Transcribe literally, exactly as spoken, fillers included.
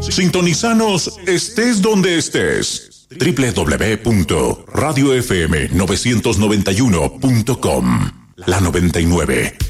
Sintonizanos estés donde estés. doble u doble u doble u punto radio f m novecientos noventa y uno punto com. La noventa y nueve.